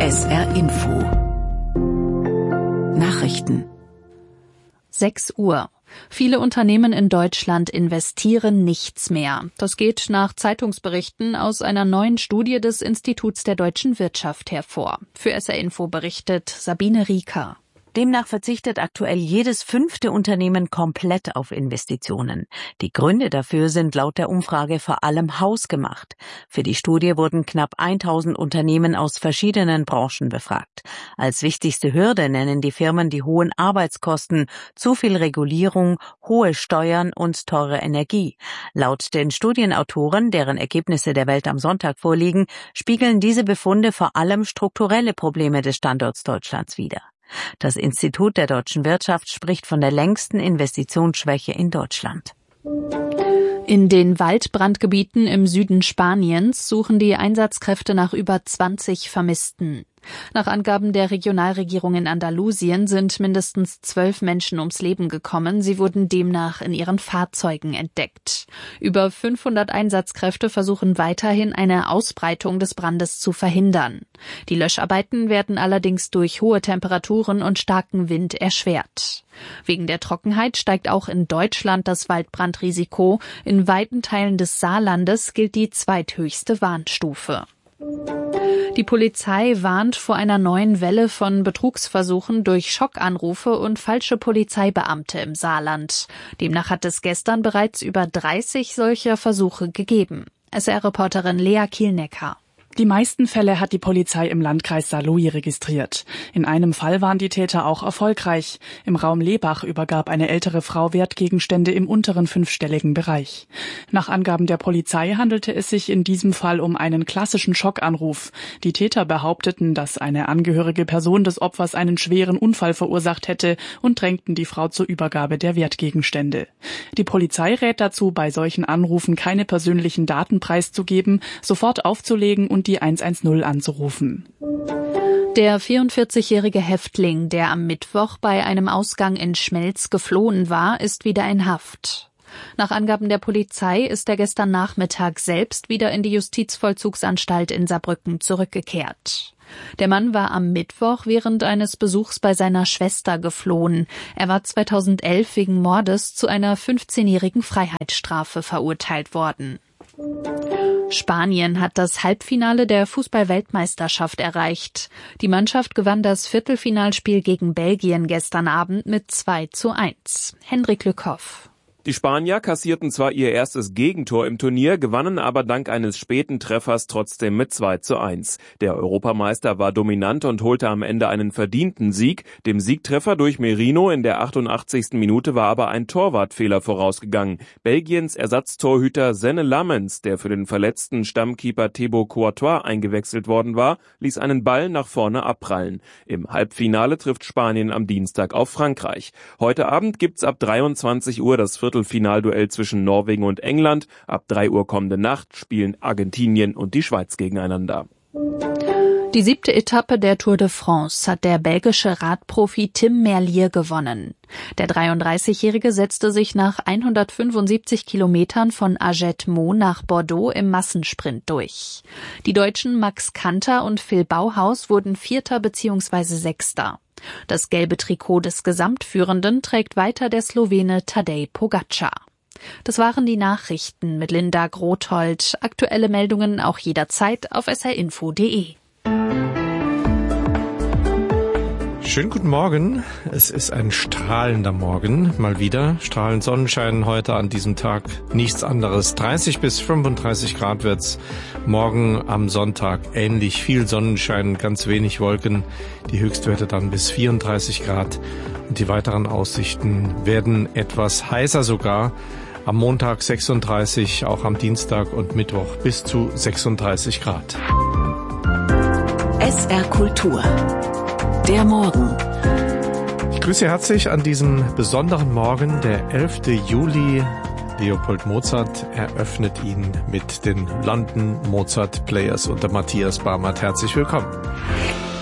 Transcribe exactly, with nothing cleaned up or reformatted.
S R Info Nachrichten. sechs Uhr. Viele Unternehmen in Deutschland investieren nichts mehr. Das geht nach Zeitungsberichten aus einer neuen Studie des Instituts der deutschen Wirtschaft hervor. Für S R Info berichtet Sabine Rieker. Demnach verzichtet aktuell jedes fünfte Unternehmen komplett auf Investitionen. Die Gründe dafür sind laut der Umfrage vor allem hausgemacht. Für die Studie wurden knapp tausend Unternehmen aus verschiedenen Branchen befragt. Als wichtigste Hürde nennen die Firmen die hohen Arbeitskosten, zu viel Regulierung, hohe Steuern und teure Energie. Laut den Studienautoren, deren Ergebnisse der Welt am Sonntag vorliegen, spiegeln diese Befunde vor allem strukturelle Probleme des Standorts Deutschlands wider. Das Institut der deutschen Wirtschaft spricht von der längsten Investitionsschwäche in Deutschland. In den Waldbrandgebieten im Süden Spaniens suchen die Einsatzkräfte nach über zwanzig Vermissten. Nach Angaben der Regionalregierung in Andalusien sind mindestens zwölf Menschen ums Leben gekommen. Sie wurden demnach in ihren Fahrzeugen entdeckt. Über fünfhundert Einsatzkräfte versuchen weiterhin, eine Ausbreitung des Brandes zu verhindern. Die Löscharbeiten werden allerdings durch hohe Temperaturen und starken Wind erschwert. Wegen der Trockenheit steigt auch in Deutschland das Waldbrandrisiko. In weiten Teilen des Saarlandes gilt die zweithöchste Warnstufe. Die Polizei warnt vor einer neuen Welle von Betrugsversuchen durch Schockanrufe und falsche Polizeibeamte im Saarland. Demnach hat es gestern bereits über dreißig solcher Versuche gegeben. S R-Reporterin Lea Kielnecker. Die meisten Fälle hat die Polizei im Landkreis Saarlouis registriert. In einem Fall waren die Täter auch erfolgreich. Im Raum Lebach übergab eine ältere Frau Wertgegenstände im unteren fünfstelligen Bereich. Nach Angaben der Polizei handelte es sich in diesem Fall um einen klassischen Schockanruf. Die Täter behaupteten, dass eine angehörige Person des Opfers einen schweren Unfall verursacht hätte und drängten die Frau zur Übergabe der Wertgegenstände. Die Polizei rät dazu, bei solchen Anrufen keine persönlichen Daten preiszugeben, sofort aufzulegen und die eins eins null anzurufen. Der vierundvierzigjährige Häftling, der am Mittwoch bei einem Ausgang in Schmelz geflohen war, ist wieder in Haft. Nach Angaben der Polizei ist er gestern Nachmittag selbst wieder in die Justizvollzugsanstalt in Saarbrücken zurückgekehrt. Der Mann war am Mittwoch während eines Besuchs bei seiner Schwester geflohen. Er war zweitausendelf wegen Mordes zu einer fünfzehnjährigen Freiheitsstrafe verurteilt worden. Spanien hat das Halbfinale der Fußball-Weltmeisterschaft erreicht. Die Mannschaft gewann das Viertelfinalspiel gegen Belgien gestern Abend mit zwei zu eins. Hendrik Lückhoff. Die Spanier kassierten zwar ihr erstes Gegentor im Turnier, gewannen aber dank eines späten Treffers trotzdem mit zwei zu eins. Der Europameister war dominant und holte am Ende einen verdienten Sieg. Dem Siegtreffer durch Merino in der achtundachtzigsten Minute war aber ein Torwartfehler vorausgegangen. Belgiens Ersatztorhüter Senne Lammens, der für den verletzten Stammkeeper Thibaut Courtois eingewechselt worden war, ließ einen Ball nach vorne abprallen. Im Halbfinale trifft Spanien am Dienstag auf Frankreich. Heute Abend gibt's ab dreiundzwanzig Uhr das Viertelfinalduell zwischen Norwegen und England. Ab drei Uhr kommende Nacht spielen Argentinien und die Schweiz gegeneinander. Die siebte Etappe der Tour de France hat der belgische Radprofi Tim Merlier gewonnen. Der dreiunddreißigjährige setzte sich nach hundertfünfundsiebzig Kilometern von Arget-Maux nach Bordeaux im Massensprint durch. Die Deutschen Max Kanter und Phil Bauhaus wurden Vierter bzw. Sechster. Das gelbe Trikot des Gesamtführenden trägt weiter der Slowene Tadej Pogačar. Das waren die Nachrichten mit Linda Grothold. Aktuelle Meldungen auch jederzeit auf s r info punkt d e. Schönen guten Morgen. Es ist ein strahlender Morgen, mal wieder. Strahlend Sonnenschein heute an diesem Tag. Nichts anderes. dreißig bis fünfunddreißig Grad wird's. Morgen am Sonntag ähnlich viel Sonnenschein, ganz wenig Wolken. Die Höchstwerte dann bis vierunddreißig Grad. Und die weiteren Aussichten werden etwas heißer sogar. Am Montag sechsunddreißig, auch am Dienstag und Mittwoch bis zu sechsunddreißig Grad. S R Kultur. Der Morgen. Ich grüße Sie herzlich an diesem besonderen Morgen, der elften Juli. Leopold Mozart eröffnet ihn mit den London Mozart Players unter Matthias Barmert. Herzlich willkommen.